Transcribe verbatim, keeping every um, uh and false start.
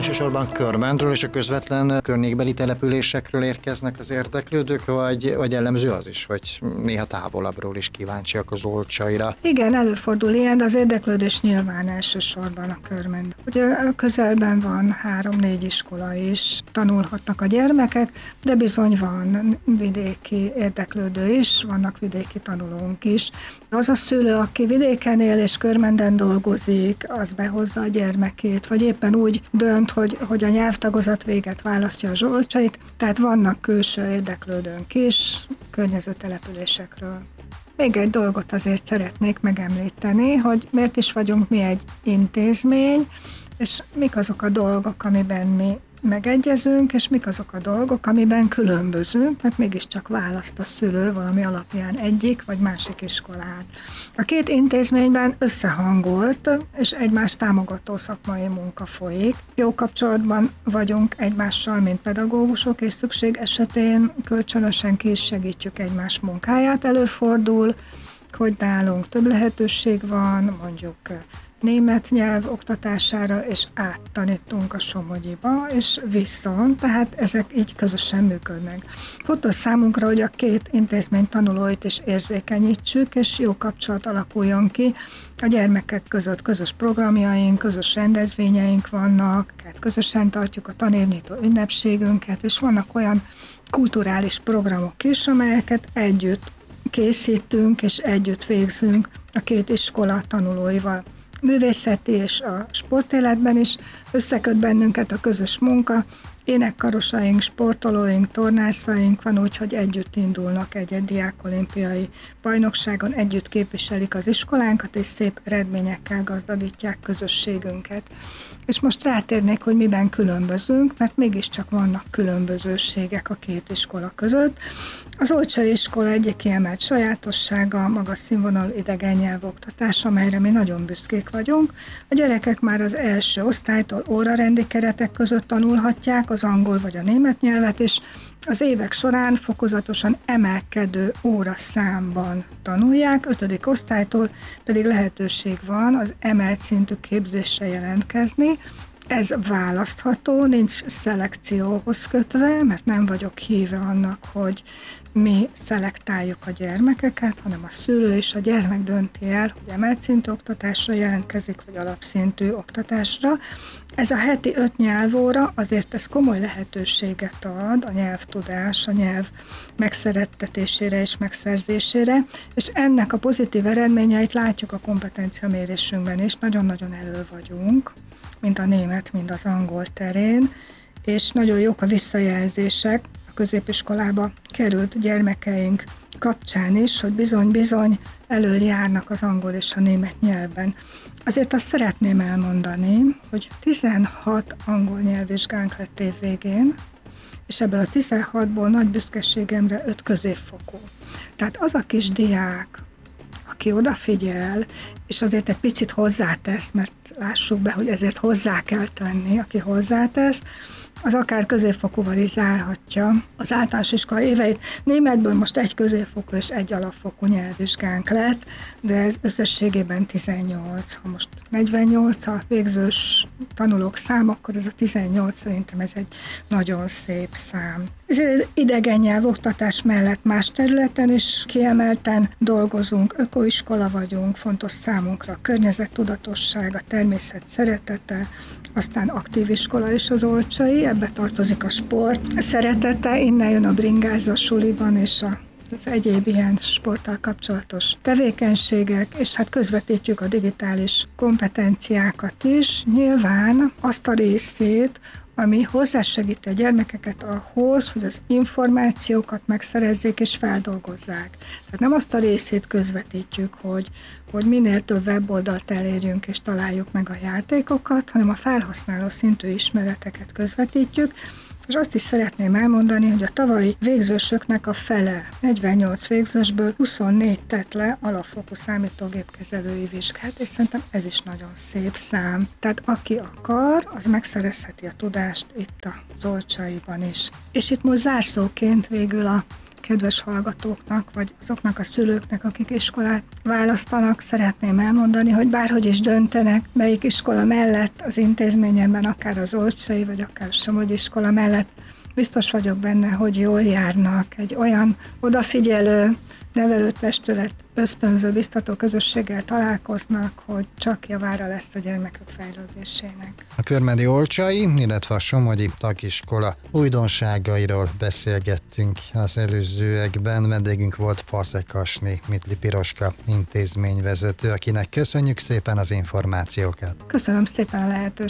elsősorban Körmendről és a közvetlen környékbeli településekről érkeznek az érdeklődők, vagy, vagy jellemző az is, hogy néha távolabbról is kíváncsiak az Olcsaira? Igen, előfordul ilyen, de az érdeklődés nyilván elsősorban a Körmend. Ugye a közelben van három-négy iskola is, tanulhatnak a gyermekek, de bizony van vidéki érdeklődő is, vannak vidéki tanulónk is. Az a szülő, aki vidéken él és Körmenden dolgozik, az behozza a gyermekét, vagy éppen úgy dönt, hogy, hogy a nyelvtagozat véget választja a Zsolcsait, tehát vannak külső érdeklődőnk is, környező településekről. Még egy dolgot azért szeretnék megemlíteni, hogy miért is vagyunk mi egy intézmény, és mik azok a dolgok, amiben mi megegyezünk, és mik azok a dolgok, amiben különbözünk, mert mégiscsak választ a szülő valami alapján egyik vagy másik iskolát. A két intézményben összehangolt és egymást támogató szakmai munka folyik. Jó kapcsolatban vagyunk egymással, mint pedagógusok, és szükség esetén kölcsönösen ki is segítjük egymás munkáját. Előfordul, hogy nálunk több lehetőség van, mondjuk német nyelv oktatására, és áttanítunk a Somogyiba, és viszont, tehát ezek így közösen működnek. Fontos számunkra, hogy a két intézmény tanulóit is érzékenyítsük, és jó kapcsolat alakuljon ki. A gyermekek között közös programjaink, közös rendezvényeink vannak, tehát közösen tartjuk a tanévnyitó ünnepségünket, és vannak olyan kulturális programok is, amelyeket együtt készítünk, és együtt végzünk a két iskola tanulóival. Művészeti és a sportéletben is összeköt bennünket a közös munka. Énekkarosaink, sportolóink, tornászaink van úgy, hogy együtt indulnak egy diákolimpiai bajnokságon, együtt képviselik az iskolánkat, és szép eredményekkel gazdagítják közösségünket. És most rátérnék, hogy miben különbözünk, mert mégiscsak vannak különbözőségek a két iskola között. Az Olcsai iskola egyik kiemelt sajátossága a magas színvonalú idegen nyelvoktatás, amelyre mi nagyon büszkék vagyunk. A gyerekek már az első osztálytól órarendi keretek között tanulhatják az angol vagy a német nyelvet, és az évek során fokozatosan emelkedő óraszámban tanulják, ötödik osztálytól pedig lehetőség van az emelt szintű képzésre jelentkezni. Ez választható, nincs szelekcióhoz kötve, mert nem vagyok híve annak, hogy mi szelektáljuk a gyermekeket, hanem a szülő és a gyermek dönti el, hogy emelt szintű oktatásra jelentkezik, vagy alapszintű oktatásra. Ez a heti öt nyelvóra azért ez komoly lehetőséget ad a nyelvtudás, a nyelv megszerettetésére és megszerzésére, és ennek a pozitív eredményeit látjuk a kompetenciamérésünkben is, nagyon-nagyon elő vagyunk, mind a német, mind az angol terén, és nagyon jók a visszajelzések a középiskolába került gyermekeink kapcsán is, hogy bizony-bizony elől járnak az angol és a német nyelvben. Azért azt szeretném elmondani, hogy tizenhat angol nyelvvizsgánk lett év végén, és ebből a tizenhatból nagy büszkeségemre öt középfokú. Tehát az a kis diák, aki odafigyel, és azért egy picit hozzátesz, mert lássuk be, hogy ezért hozzá kell tenni, aki hozzátesz, az akár középfokúval is zárhatja az általános iskola éveit. Németből most egy középfokú és egy alapfokú nyelvvizsgánk lett, de ez összességében tizennyolc. Ha most negyvennyolc a végzős tanulók szám, akkor ez a tizennyolc, szerintem ez egy nagyon szép szám. Ez idegen nyelvoktatás mellett más területen is kiemelten dolgozunk, ökoiskola vagyunk, fontos számunkra a környezettudatosság, a természet szeretete, aztán aktív iskola is az Olcsai, ebbe tartozik a sport szeretete, innen jön a bringáz a suliban, és a az egyéb ilyen sporttal kapcsolatos tevékenységek, és hát közvetítjük a digitális kompetenciákat is. Nyilván azt a részét, ami hozzásegíti a gyermekeket ahhoz, hogy az információkat megszerezzék és feldolgozzák. Tehát nem azt a részét közvetítjük, hogy, hogy minél több weboldalt elérjünk és találjuk meg a játékokat, hanem a felhasználó szintű ismereteket közvetítjük, és azt is szeretném elmondani, hogy a tavalyi végzősöknek a fele, negyvennyolc végzősből huszonnégy tett le alapfokú számítógépkezelői vizsgát, és szerintem ez is nagyon szép szám. Tehát aki akar, az megszerezheti a tudást itt az Olcsaiban is. És itt most zárszóként végül a kedves hallgatóknak, vagy azoknak a szülőknek, akik iskolát választanak, szeretném elmondani, hogy bárhogy is döntenek, melyik iskola mellett az intézményemben, akár az Olcsai, vagy akár a Somogyi iskola mellett, biztos vagyok benne, hogy jól járnak. Egy olyan odafigyelő, nevelőtestület, ösztönző, biztató közösséggel találkoznak, hogy csak javára lesz a gyermekük fejlődésének. A körmendi Olcsai, illetve a Somogyi Tagiskola újdonságairól beszélgettünk az előzőekben. Vendégünk volt Fazekasné Mitli Piroska intézményvezető, akinek köszönjük szépen az információkat. Köszönöm szépen a lehetőséget.